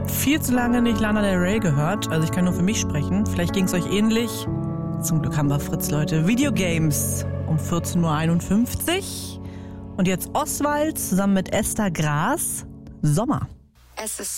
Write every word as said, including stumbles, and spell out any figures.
viel zu lange nicht Lana Del Rey gehört. Also ich kann nur für mich sprechen. Vielleicht ging es euch ähnlich. Zum Glück haben wir Fritz, Leute. Videogames um vierzehn Uhr einundfünfzig. Und jetzt Oswald zusammen mit Esther Gras. Sommer. Es ist